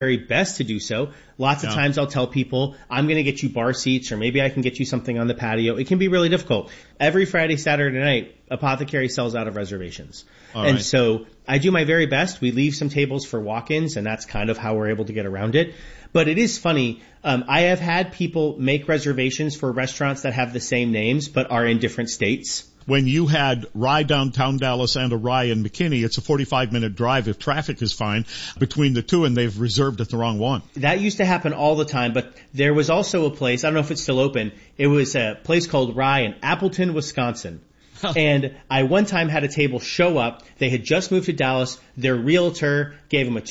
very best to do so. Lots of times I'll tell people, I'm going to get you bar seats, or maybe I can get you something on the patio. It can be really difficult. Every Friday, Saturday night, Apothecary sells out of reservations. So I do my very best. We leave some tables for walk-ins, and that's kind of how we're able to get around it. But it is funny. I have had people make reservations for restaurants that have the same names but are in different states. When you had Rye downtown Dallas and a Rye in McKinney, it's a 45-minute drive if traffic is fine between the two, and they've reserved at the wrong one. That used to happen all the time, but there was also a place, I don't know if it's still open, it was a place called Rye in Appleton, Wisconsin. And I one time had a table show up. They had just moved to Dallas. Their realtor gave them a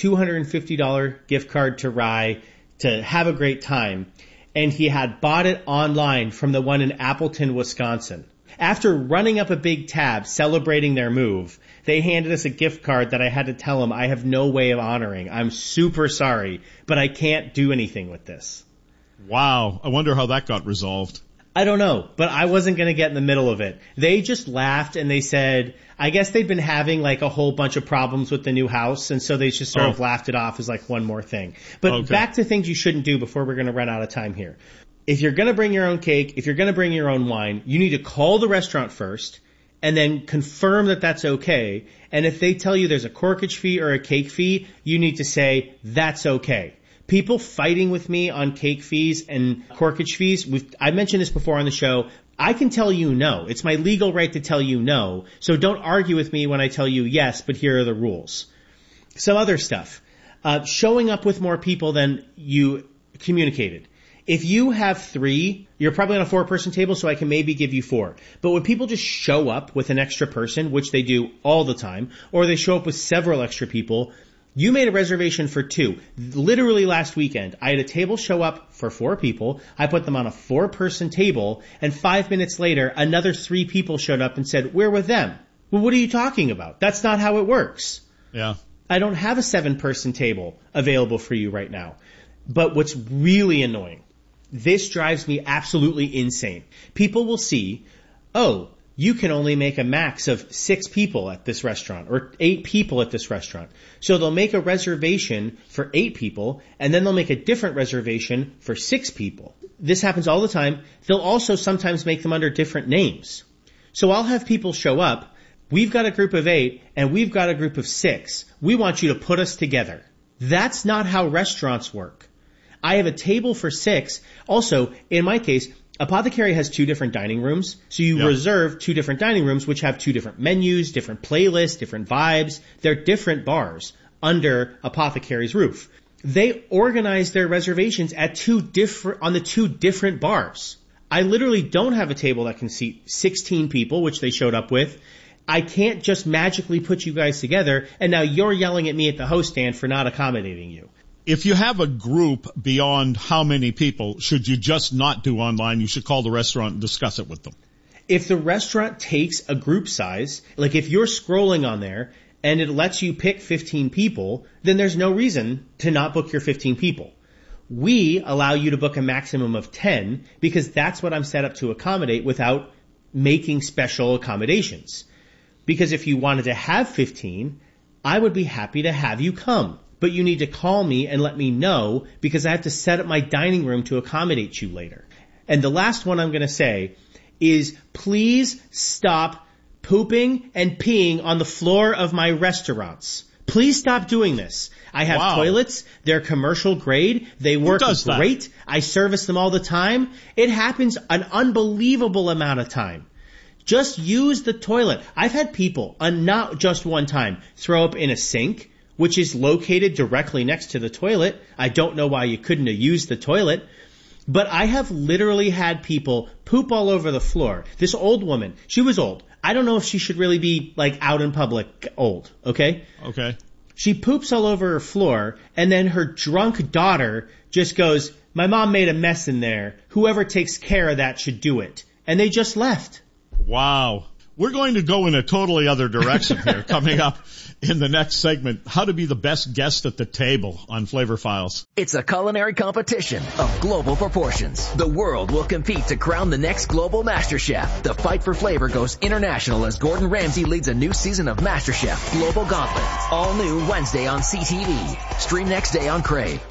$250 gift card to Rye to have a great time. And he had bought it online from the one in Appleton, Wisconsin. After running up a big tab celebrating their move, they handed us a gift card that I had to tell them I have no way of honoring. I'm super sorry, but I can't do anything with this. Wow. I wonder how that got resolved. I don't know, but I wasn't going to get in the middle of it. They just laughed and they said, I guess they'd been having like a whole bunch of problems with the new house, and so they just sort of laughed it off as like one more thing. But back to things you shouldn't do before we're going to run out of time here. If you're going to bring your own cake, if you're going to bring your own wine, you need to call the restaurant first and then confirm that that's okay. And if they tell you there's a corkage fee or a cake fee, you need to say, that's okay. People fighting with me on cake fees and corkage fees, I mentioned this before on the show, I can tell you no. It's my legal right to tell you no. So don't argue with me when I tell you yes, but here are the rules. Some other stuff. Showing up with more people than you communicated. If you have 3, you're probably on a 4-person table, so I can maybe give you 4. But when people just show up with an extra person, which they do all the time, or they show up with several extra people, you made a reservation for 2. Literally last weekend, I had a table show up for 4 people. I put them on a 4-person table, and 5 minutes later, another 3 people showed up and said, we're with them. Well, what are you talking about? That's not how it works. Yeah. I don't have a 7-person table available for you right now. But what's really annoying, this drives me absolutely insane. People will see, oh, you can only make a max of 6 people at this restaurant or 8 people at this restaurant. So they'll make a reservation for 8 people and then they'll make a different reservation for 6 people. This happens all the time. They'll also sometimes make them under different names. So I'll have people show up. We've got a group of 8 and we've got a group of 6. We want you to put us together. That's not how restaurants work. I have a table for 6. Also, in my case, Apothecary has 2 different dining rooms, so you reserve 2 different dining rooms which have 2 different menus, different playlists, different vibes. They're different bars under Apothecary's roof. They organize their reservations at on the 2 different bars. I literally don't have a table that can seat 16 people, which they showed up with. I can't just magically put you guys together, and now you're yelling at me at the host stand for not accommodating you. If you have a group beyond how many people, should you just not do online? You should call the restaurant and discuss it with them. If the restaurant takes a group size, like if you're scrolling on there and it lets you pick 15 people, then there's no reason to not book your 15 people. We allow you to book a maximum of 10 because that's what I'm set up to accommodate without making special accommodations. Because if you wanted to have 15, I would be happy to have you come. But you need to call me and let me know because I have to set up my dining room to accommodate you later. And the last one I'm going to say is please stop pooping and peeing on the floor of my restaurants. Please stop doing this. I have toilets. They're commercial grade. They work great. I service them all the time. It happens an unbelievable amount of time. Just use the toilet. I've had people, not just one time, throw up in a sink, which is located directly next to the toilet. I don't know why you couldn't have used the toilet. But I have literally had people poop all over the floor. This old woman, she was old. I don't know if she should really be like out in public old, okay? Okay. She poops all over her floor, and then her drunk daughter just goes, my mom made a mess in there. Whoever takes care of that should do it. And they just left. Wow. We're going to go in a totally other direction here coming up in the next segment. How to be the best guest at the table on Flavor Files. It's a culinary competition of global proportions. The world will compete to crown the next global master chef. The fight for flavor goes international as Gordon Ramsay leads a new season of MasterChef Global Gauntlet. All new Wednesday on CTV. Stream next day on Crave.